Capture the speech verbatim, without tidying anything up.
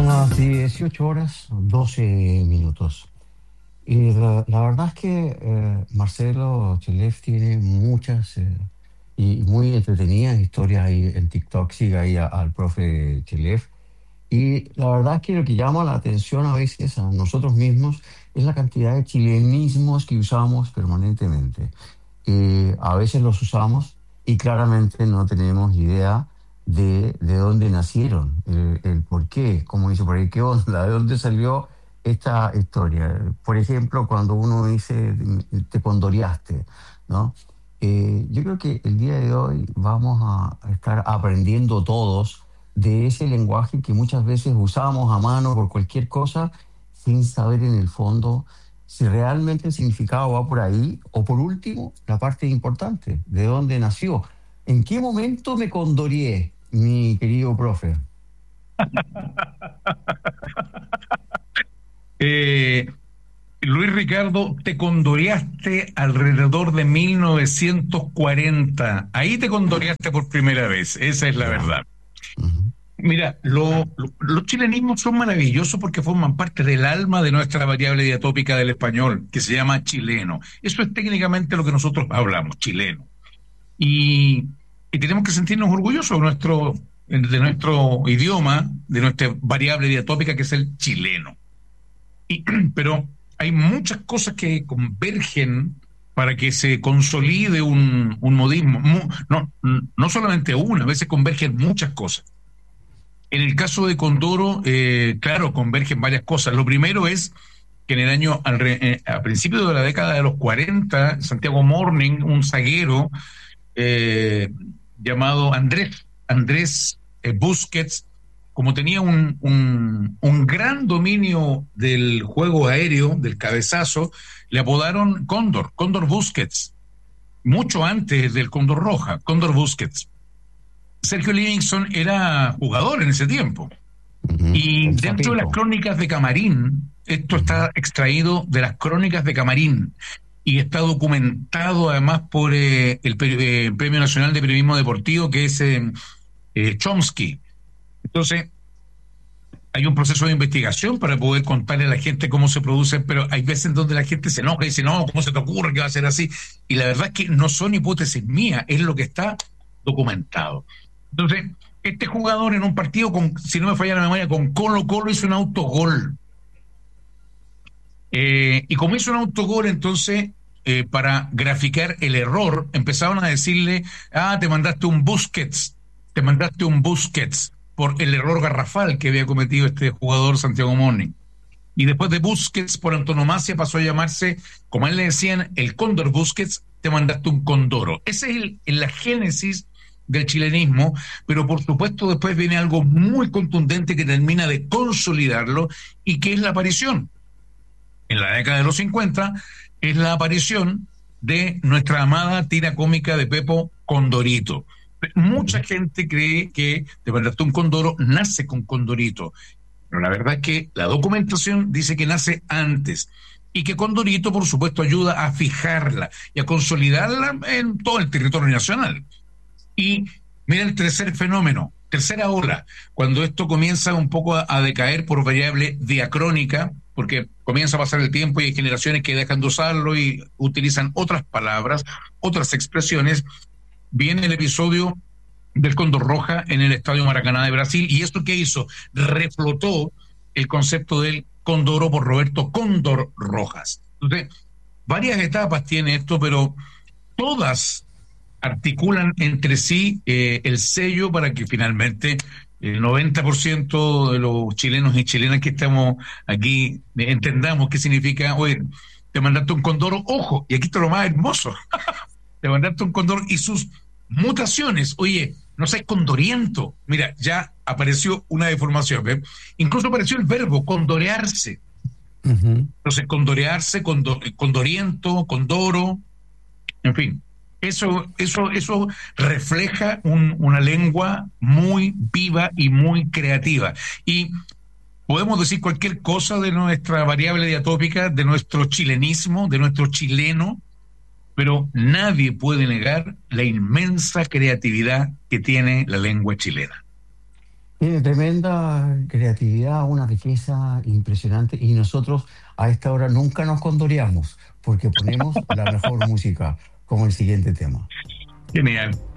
Son las dieciocho horas, doce minutos. Y la, la verdad es que eh, Marcelo Chelef tiene muchas eh, y muy entretenidas historias ahí en TikTok. Siga ahí a- al profe Chelef. Y la verdad es que lo que llama la atención a veces a nosotros mismos es la cantidad de chilenismos que usamos permanentemente. Y a veces los usamos y claramente no tenemos idea de, de dónde nacieron, el, el por qué, como dice por ahí, qué onda, de dónde salió esta historia. Por ejemplo, cuando uno dice te condoreaste, ¿no? Eh, yo creo que el día de hoy vamos a estar aprendiendo todos de ese lenguaje que muchas veces usamos a mano por cualquier cosa sin saber en el fondo si realmente el significado va por ahí o por último, la parte importante, de dónde nació. ¿En qué momento me condoreé, mi querido profe? Eh, Luis Ricardo, te condoreaste alrededor de mil novecientos cuarenta. Ahí te condoreaste por primera vez, esa es la Ya. verdad. Ujú. Mira, lo- lo- los chilenismos son maravillosos porque forman parte del alma de nuestra variable diatópica del español, que se llama chileno. Eso es técnicamente lo que nosotros hablamos, chileno. Y, y tenemos que sentirnos orgullosos de nuestro, de nuestro idioma, de nuestra variable diatópica, que es el chileno. Y, pero hay muchas cosas que convergen para que se consolide un, un modismo. Mu- No, no solamente una, a veces convergen muchas cosas. En el caso de Condoro, eh, claro, convergen varias cosas. Lo primero es que en el año, al re- eh, a principios de la década de los cuarenta, Santiago Morning, un zaguero eh, llamado Andrés, Andrés eh, Busquets, como tenía un, un, un gran dominio del juego aéreo, del cabezazo, le apodaron Cóndor, Cóndor Busquets, mucho antes del Cóndor Roja, Cóndor Busquets. Sergio Livingston era jugador en ese tiempo. Ujú. Y El dentro de las sapito. crónicas de Camarín, esto Ujú. está extraído de las crónicas de Camarín y está documentado además por eh, el pe- eh, Premio Nacional de Periodismo Deportivo, que es eh, eh, Chomsky. Entonces, hay un proceso de investigación para poder contarle a la gente cómo se produce, pero hay veces en donde la gente se enoja y dice, no, ¿cómo se te ocurre que va a ser así? Y la verdad es que no son hipótesis mías, es lo que está documentado. Entonces, este jugador en un partido, con, si no me falla la memoria, con Colo Colo hizo un autogol. Eh, y como hizo un autogol, entonces, eh, para graficar el error, empezaron a decirle, ah, te mandaste un Busquets, te mandaste un Busquets por el error garrafal que había cometido este jugador Santiago Morning. Y después de Busquets, por antonomasia, pasó a llamarse, como a él le decían, el Cóndor Busquets, te mandaste un Condoro. Esa es el, en la génesis del chilenismo, pero por supuesto después viene algo muy contundente que termina de consolidarlo y que es la aparición en la década de los cincuenta, es la aparición de nuestra amada tira cómica de Pepo Condorito. Mucha Ujú. gente cree que de verdad un condoro nace con Condorito, pero la verdad es que la documentación dice que nace antes y que Condorito, por supuesto, ayuda a fijarla y a consolidarla en todo el territorio nacional. Y mira el tercer fenómeno, tercera ola, cuando esto comienza un poco a, a decaer por variable diacrónica, porque comienza a pasar el tiempo y hay generaciones que dejan de usarlo y utilizan otras palabras, otras expresiones, viene el episodio del Cóndor Roja en el Estadio Maracaná de Brasil, y esto qué hizo, reflotó el concepto del Condoro por Roberto Cóndor Rojas. Entonces, varias etapas tiene esto, pero todas articulan entre sí eh, el sello para que finalmente el noventa por ciento de los chilenos y chilenas que estamos aquí eh, entendamos qué significa, oye, te mandaste un condoro, ojo, y aquí está lo más hermoso, te mandaste un condoro y sus mutaciones, oye, no seas condoriento, mira, ya apareció una deformación, ¿eh? Incluso apareció el verbo condorearse, Ujú. entonces condorearse, condo, condoriento, condoro, en fin, eso, eso, eso refleja un, una lengua muy viva y muy creativa. Y podemos decir cualquier cosa de nuestra variable diatópica, de nuestro chilenismo, de nuestro chileno, pero nadie puede negar la inmensa creatividad que tiene la lengua chilena. Tiene tremenda creatividad, una riqueza impresionante y nosotros a esta hora nunca nos condoreamos porque ponemos la mejor música, como el siguiente tema. Genial.